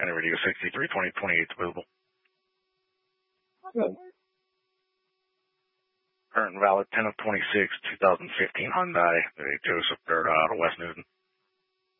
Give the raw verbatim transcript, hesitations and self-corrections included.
Any radio sixty-three twenty twenty-eight available. Good. Current valid ten of twenty-six, twenty fifteen Hyundai, a Joseph Dirt out of West Newton.